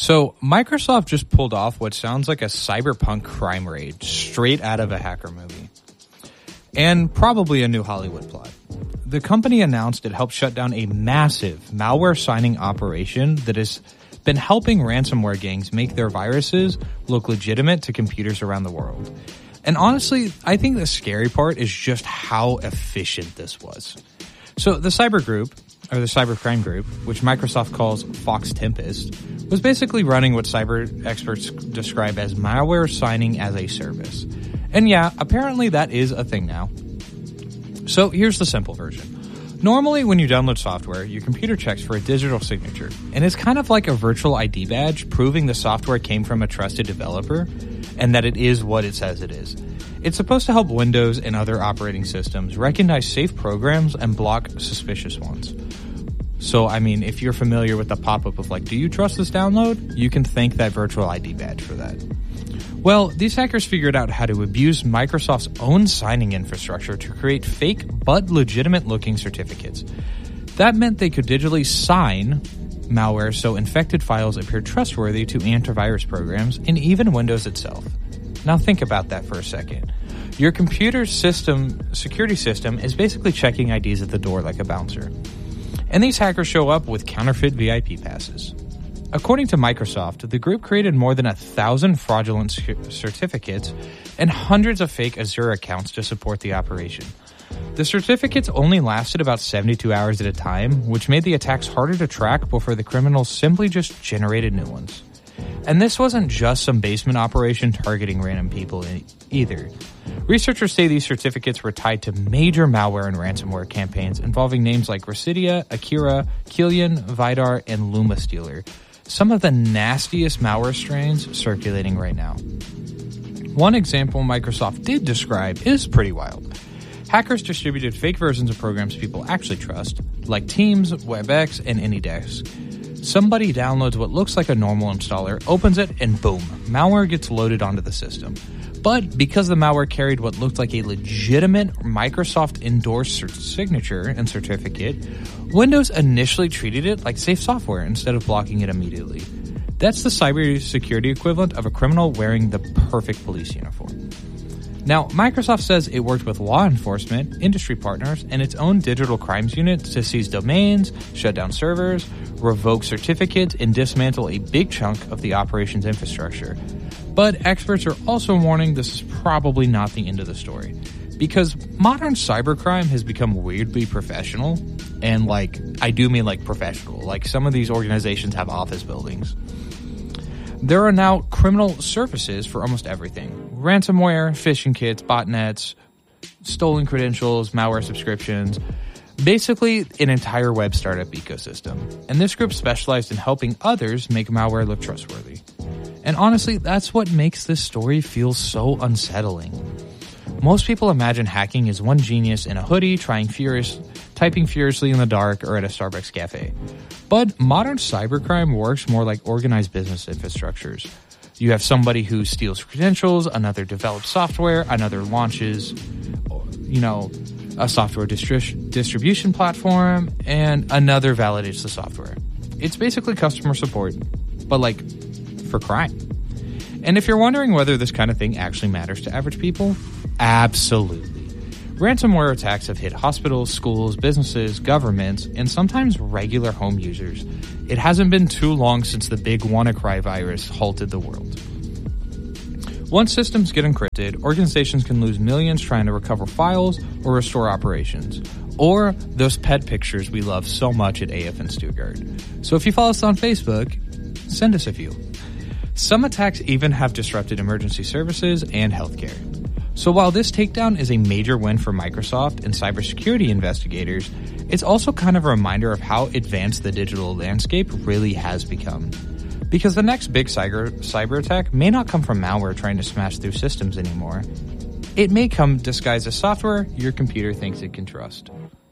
So, Microsoft just pulled off what sounds like a cyberpunk crime raid straight out of a hacker movie. And probably a new Hollywood plot. The company announced it helped shut down a massive malware signing operation that has been helping ransomware gangs make their viruses look legitimate to computers around the world. And honestly, I think the scary part is just how efficient this was. So the cybercrime group, which Microsoft calls Fox Tempest, was basically running what cyber experts describe as malware signing as a service. And yeah, apparently that is a thing now. So here's the simple version. Normally, when you download software, your computer checks for a digital signature, and it's kind of like a virtual ID badge proving the software came from a trusted developer and that it is what it says it is. It's supposed to help Windows and other operating systems recognize safe programs and block suspicious ones. So, I mean, if you're familiar with the pop-up of like, do you trust this download? You can thank that virtual ID badge for that. Well, these hackers figured out how to abuse Microsoft's own signing infrastructure to create fake but legitimate-looking certificates. That meant they could digitally sign malware so infected files appeared trustworthy to antivirus programs and even Windows itself. Now think about that for a second. Your computer security system is basically checking IDs at the door like a bouncer. And these hackers show up with counterfeit VIP passes. According to Microsoft, the group created more than 1,000 fraudulent certificates and hundreds of fake Azure accounts to support the operation. The certificates only lasted about 72 hours at a time, which made the attacks harder to track before the criminals simply just generated new ones. And this wasn't just some basement operation targeting random people either. Researchers say these certificates were tied to major malware and ransomware campaigns involving names like Residia, Akira, Killian, Vidar, and LumaStealer, some of the nastiest malware strains circulating right now. One example Microsoft did describe is pretty wild. Hackers distributed fake versions of programs people actually trust, like Teams, WebEx, and AnyDesk. Somebody downloads what looks like a normal installer, opens it, and boom, malware gets loaded onto the system. But because the malware carried what looked like a legitimate Microsoft-endorsed signature and certificate, Windows initially treated it like safe software instead of blocking it immediately. That's the cybersecurity equivalent of a criminal wearing the perfect police uniform. Now, Microsoft says it worked with law enforcement, industry partners, and its own digital crimes unit to seize domains, shut down servers, revoke certificates, and dismantle a big chunk of the operations infrastructure. But experts are also warning this is probably not the end of the story. Because modern cybercrime has become weirdly professional. And I do mean professional. Like some of these organizations have office buildings. There are now criminal services for almost everything. Ransomware, phishing kits, botnets, stolen credentials, malware subscriptions. Basically, an entire web startup ecosystem. And this group specialized in helping others make malware look trustworthy. And honestly, that's what makes this story feel so unsettling. Most people imagine hacking as one genius in a hoodie typing furiously in the dark or at a Starbucks cafe. But modern cybercrime works more like organized business infrastructures. You have somebody who steals credentials, another develops software, another launches, a software distribution platform, and another validates the software. It's basically customer support, but for crime. And if you're wondering whether this kind of thing actually matters to average people, absolutely. Ransomware attacks have hit hospitals, schools, businesses, governments, and sometimes regular home users. It hasn't been too long since the big WannaCry virus halted the world. Once systems get encrypted, organizations can lose millions trying to recover files or restore operations. Or those pet pictures we love so much at AF in Stuttgart. So if you follow us on Facebook, send us a few. Some attacks even have disrupted emergency services and healthcare. So while this takedown is a major win for Microsoft and cybersecurity investigators, it's also kind of a reminder of how advanced the digital landscape really has become. Because the next big cyber attack may not come from malware trying to smash through systems anymore. It may come disguised as software your computer thinks it can trust.